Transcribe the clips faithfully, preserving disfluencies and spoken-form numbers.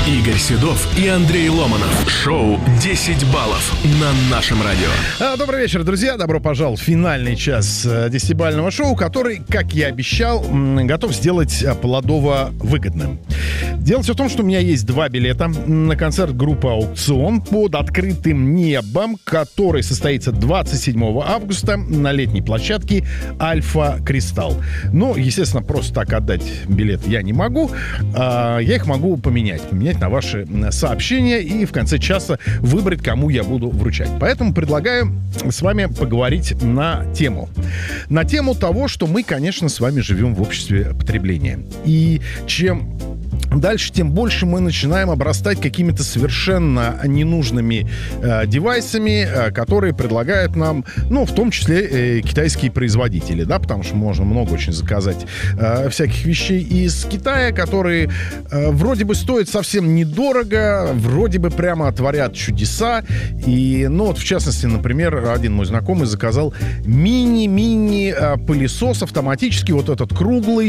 Игорь Седов и Андрей Ломанов. Шоу «десять баллов» на нашем радио. Добрый вечер, друзья. Добро пожаловать в финальный час десятибалльного шоу, который, как я обещал, готов сделать Плодово выгодным. Дело все в том, что у меня есть два билета на концерт группы «Аукцион» под открытым небом, который состоится двадцать седьмого августа на летней площадке «Альфа Кристалл». Ну, естественно, просто так отдать билет я не могу. Я их могу поменять. Поменять на ваши сообщения и в конце часа выбрать, кому я буду вручать. Поэтому предлагаю с вами поговорить на тему. На тему того, что мы, конечно, с вами живем в обществе потребления. И чем дальше, тем больше мы начинаем обрастать какими-то совершенно ненужными э, девайсами, э, которые предлагают нам, ну, в том числе э, китайские производители, да, потому что можно много очень заказать э, всяких вещей из Китая, которые э, вроде бы стоят совсем недорого, вроде бы прямо творят чудеса. И, ну, вот, в частности, например, один мой знакомый заказал мини-мини э, пылесос автоматический, вот этот круглый.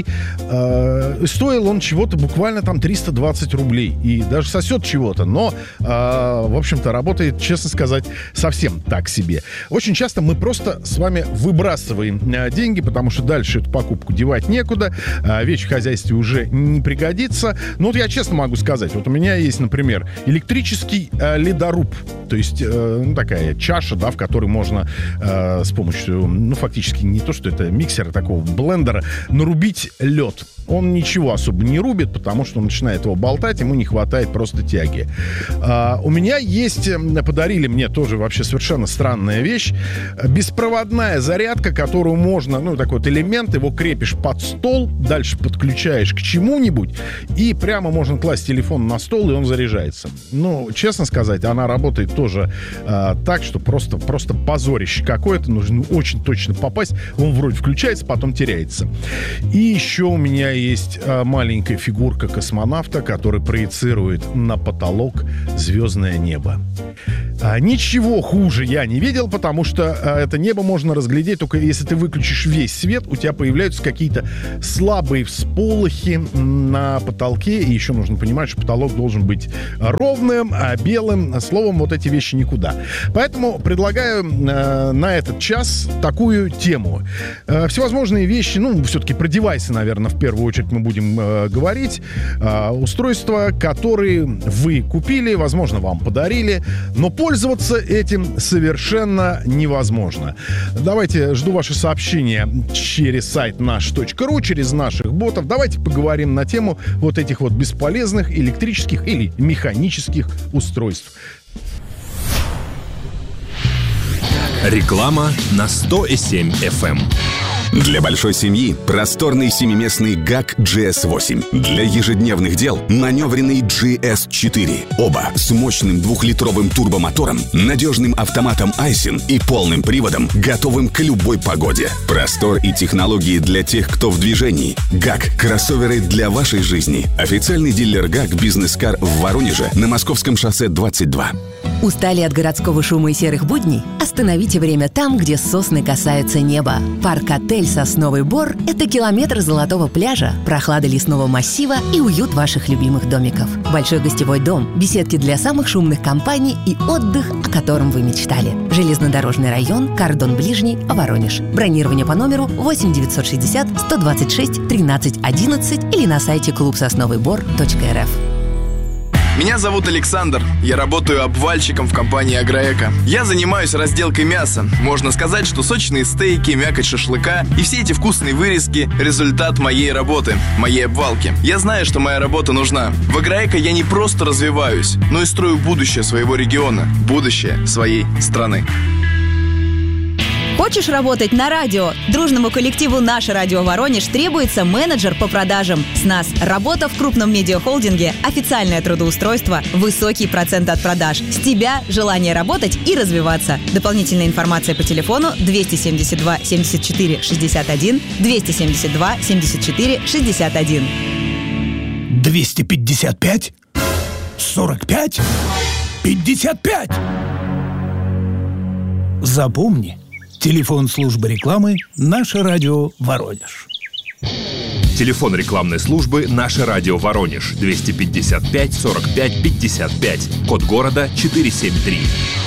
Э, стоил он чего-то буквально там триста двадцать рублей. И даже сосет чего-то. Но, э, в общем-то, работает, честно сказать, совсем так себе. Очень часто мы просто с вами выбрасываем э, деньги, потому что дальше эту покупку девать некуда. Э, вещь в хозяйстве уже не пригодится. Но вот я честно могу сказать. Вот у меня есть, например, электрический э, ледоруб. То есть, э, ну, такая чаша, да, в которой можно э, с помощью, ну, фактически не то, что это миксера, такого блендера, нарубить лед. Он ничего особо не рубит, потому что он начинает его болтать, ему не хватает просто тяги. А, у меня есть, подарили мне тоже вообще совершенно странная вещь, беспроводная зарядка, которую можно, ну, такой вот элемент, его крепишь под стол, дальше подключаешь к чему-нибудь, и прямо можно класть телефон на стол, и он заряжается. Ну, честно сказать, она работает тоже а, так, что просто, просто позорище какое-то, нужно очень точно попасть, он вроде включается, потом теряется. И еще у меня есть а, маленькая фигурка космонавта, который проецирует на потолок звездное небо. А, ничего хуже я не видел, потому что а, это небо можно разглядеть только если ты выключишь весь свет, у тебя появляются какие-то слабые всполохи на потолке, и еще нужно понимать, что потолок должен быть ровным, а белым. Словом, вот эти вещи никуда. Поэтому предлагаю э, на этот час такую тему. Э, всевозможные вещи, ну, все-таки про девайсы, наверное, в первую очередь мы будем э, говорить. Э, устройства, которые вы купили, возможно, вам подарили, но пользоваться этим совершенно невозможно. Давайте, жду ваши сообщения через сайт наш точка ру, через наших ботов. Давайте поговорим на тему вот этих вот бесполезных электрических или механических устройств. Реклама на сто и семь эф эм. Для большой семьи просторный семиместный гак джи эс восемь. Для ежедневных дел маневренный джи эс четыре. Оба с мощным двухлитровым турбомотором, надежным автоматом Айсин и полным приводом, готовым к любой погоде. Простор и технологии для тех, кто в движении. гак – кроссоверы для вашей жизни. Официальный дилер гак «Бизнес-кар» в Воронеже на Московском шоссе двадцать два. Устали от городского шума и серых будней? Остановите время там, где сосны касаются неба. Парк-отель «Сосновый Бор» — это километр золотого пляжа, прохлада лесного массива и уют ваших любимых домиков. Большой гостевой дом, беседки для самых шумных компаний и отдых, о котором вы мечтали. Железнодорожный район, кордон ближний, Воронеж. Бронирование по номеру восемь девятьсот шестьдесят сто двадцать шесть тринадцать одиннадцать или на сайте клуб сосновый бор точка эр эф. Меня зовут Александр, я работаю обвальщиком в компании «Агроэко». Я занимаюсь разделкой мяса. Можно сказать, что сочные стейки, мякоть шашлыка и все эти вкусные вырезки – результат моей работы, моей обвалки. Я знаю, что моя работа нужна. В «Агроэко» я не просто развиваюсь, но и строю будущее своего региона, будущее своей страны. Хочешь работать на радио? Дружному коллективу «Наше радио Воронеж» требуется менеджер по продажам. С нас работа в крупном медиахолдинге, официальное трудоустройство, высокий процент от продаж. С тебя желание работать и развиваться. Дополнительная информация по телефону двести семьдесят два семьдесят четыре шестьдесят один, двести семьдесят два семьдесят четыре шестьдесят один. двести пятьдесят пять сорок пять пятьдесят пять. Запомни. Телефон службы рекламы «Наше радио Воронеж». Телефон рекламной службы «Наше радио Воронеж» двести пятьдесят пять сорок пять пятьдесят пять. Код города четыреста семьдесят три.